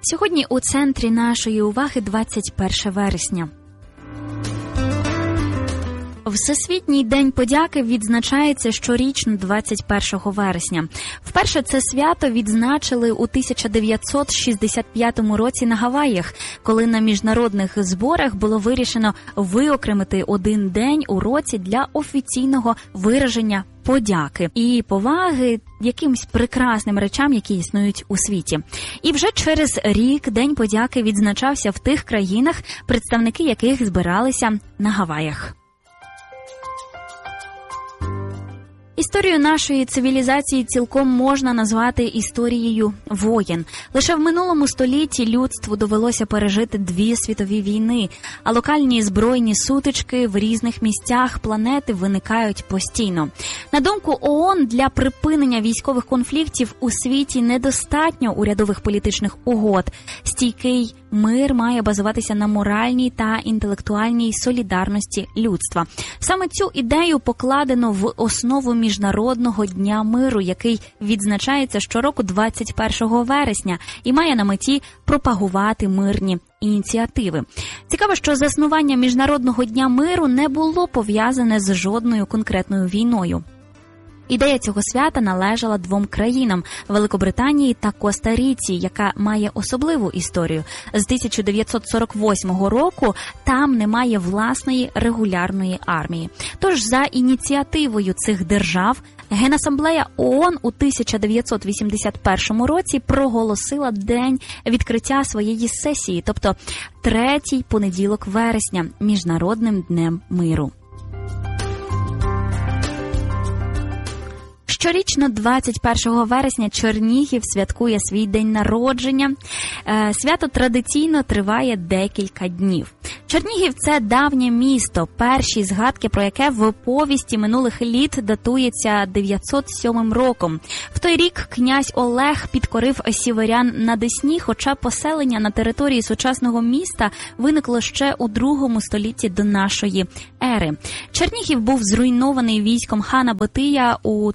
Сьогодні у центрі нашої уваги 21 вересня. Всесвітній день подяки відзначається щорічно 21 вересня. Вперше це свято відзначили у 1965 році на Гаваях, коли на міжнародних зборах було вирішено виокремити один день у році для офіційного вираження подяки і поваги якимсь прекрасним речам, які існують у світі. І вже через рік День подяки відзначався в тих країнах, представники яких збиралися на Гаваях. Історію нашої цивілізації цілком можна назвати історією воєн. Лише в минулому столітті людству довелося пережити 2 світові війни, а локальні збройні сутички в різних місцях планети виникають постійно. На думку ООН, для припинення військових конфліктів у світі недостатньо урядових політичних угод. Стійкий мир має базуватися на моральній та інтелектуальній солідарності людства. Саме цю ідею покладено в основу Міжнародного дня миру, який відзначається щороку 21 вересня і має на меті пропагувати мирні ініціативи. Цікаво, що заснування Міжнародного дня миру не було пов'язане з жодною конкретною війною. Ідея цього свята належала 2 країнам – Великобританії та Коста-Ріці, яка має особливу історію. З 1948 року там немає власної регулярної армії. Тож за ініціативою цих держав Генасамблея ООН у 1981 році проголосила день відкриття своєї сесії, тобто 3-й понеділок вересня, Міжнародним днем миру. Щорічно 21 вересня Чернігів святкує свій день народження. Свято традиційно триває декілька днів. Чернігів – це давнє місто, перші згадки про яке в повісті минулих літ датується 907 роком. В той рік князь Олег підкорив сіверян на Десні, хоча поселення на території сучасного міста виникло ще у 2 столітті до нашої ери. Чернігів був зруйнований військом хана Батия у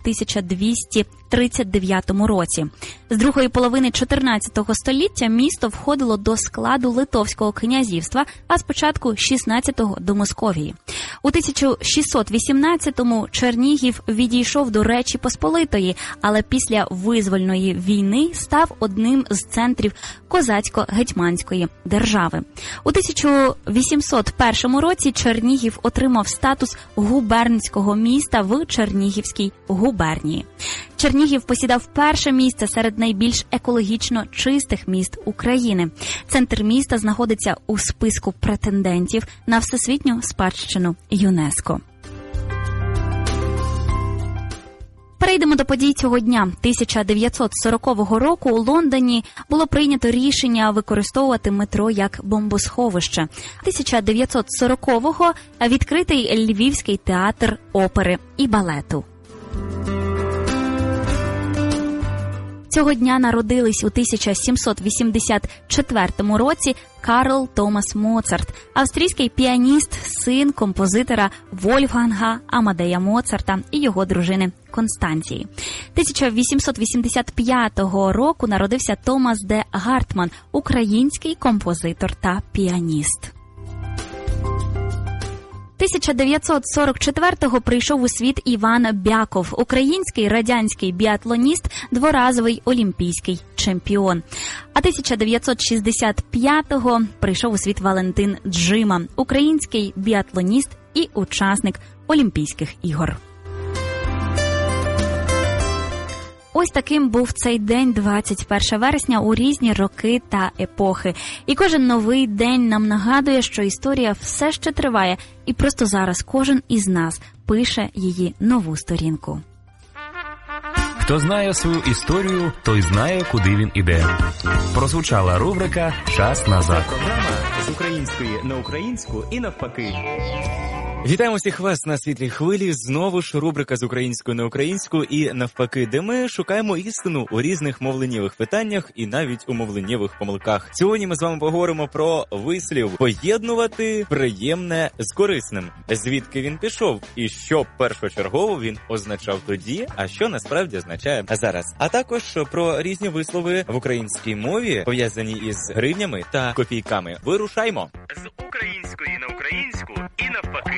1239 році. З другої половини 14 століття місто входило до складу Литовського князівства, а з початку 16-го до Московії. У 1618-му Чернігів відійшов до Речі Посполитої, але після визвольної війни став одним з центрів козацько-гетьманської держави. У 1801 році Чернігів отримав статус губернського міста в Чернігівській губернії. Чернігів посідав перше місце серед найбільш екологічно чистих міст України. Центр міста знаходиться у списку претендентів на всесвітню спадщину ЮНЕСКО. Перейдемо до подій цього дня. 1940 року у Лондоні було прийнято рішення використовувати метро як бомбосховище. 1940-го відкритий Львівський театр опери і балету. Цього дня народились у 1784 році Карл Томас Моцарт, австрійський піаніст, син композитора Вольфганга Амадея Моцарта і його дружини Констанції. 1885 року народився Томас де Гартман, український композитор та піаніст. 1944-го прийшов у світ Іван Бяков, український радянський біатлоніст, дворазовий олімпійський чемпіон. А 1965-го прийшов у світ Валентин Джима, український біатлоніст і учасник Олімпійських ігор. Ось таким був цей день 21 вересня у різні роки та епохи. І кожен новий день нам нагадує, що історія все ще триває, і просто зараз кожен із нас пише її нову сторінку. Хто знає свою історію, той знає, куди він іде. Прозвучала рубрика «Час назад». Програма з української на українську і навпаки. Вітаємо всіх вас на світлій хвилі. Знову ж рубрика з української на українську і навпаки, де ми шукаємо істину у різних мовленнєвих питаннях і навіть у мовленнєвих помилках. Сьогодні ми з вами поговоримо про вислів «поєднувати приємне з корисним». Звідки він пішов і що першочергово він означав тоді, а що насправді означає зараз. А також про різні вислови в українській мові, пов'язані із гривнями та копійками. Вирушаймо! З української на українську і навпаки.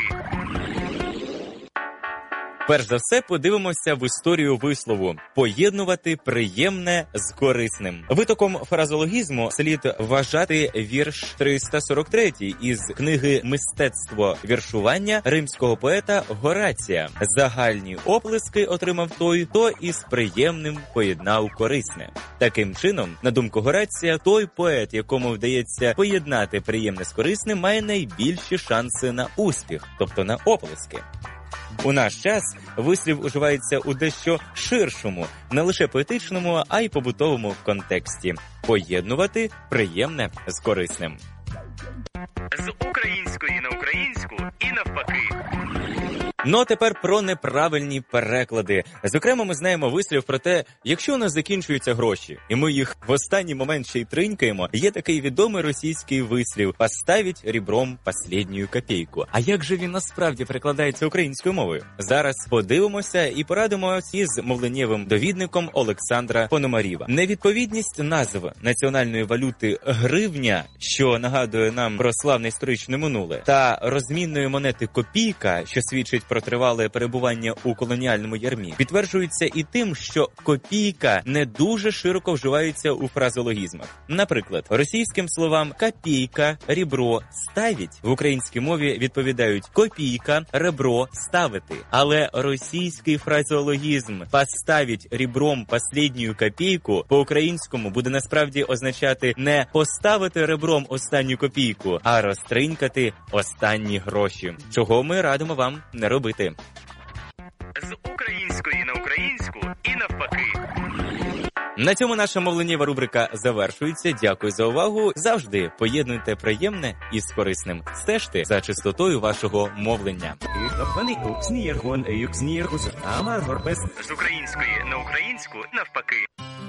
Перш за все, подивимося в історію вислову «поєднувати приємне з корисним». Витоком фразеологізму слід вважати вірш 343 із книги «Мистецтво віршування» римського поета Горація. Загальні оплески отримав той, хто із приємним поєднав корисне. Таким чином, на думку Горація, той поет, якому вдається поєднати приємне з корисним, має найбільші шанси на успіх, тобто на оплески. У наш час вислів уживається у дещо ширшому, не лише поетичному, а й побутовому контексті. Поєднувати приємне з корисним. З української на українську і навпаки. Ну, а тепер про неправильні переклади. Зокрема, ми знаємо вислів про те, якщо у нас закінчуються гроші, і ми їх в останній момент ще й тринькаємо, є такий відомий російський вислів «поставить ребром последнюю копійку». А як же він насправді перекладається українською мовою? Зараз подивимося і порадимося із мовленнєвим довідником Олександра Пономарєва. Невідповідність назв національної валюти гривня, що нагадує нам про славне історичне минуле, та розмінної монети копійка, що свідчить про тривале перебування у колоніальному ярмі, підтверджується і тим, що копійка не дуже широко вживається у фразеологізмах. Наприклад, російським словам «копійка», «ребро», «ставить» в українській мові відповідають «копійка», «ребро», «ставити». Але російський фразеологізм «поставить ребром последнюю копійку» по-українському буде насправді означати не «поставити ребром останню копійку», а «розтринькати останні гроші», чого ми радимо вам не робити. З української на українську і навпаки. На цьому наша мовленнєва рубрика завершується. Дякую за увагу. Завжди поєднуйте приємне із корисним. Стежте за чистотою вашого мовлення. З української на українську навпаки.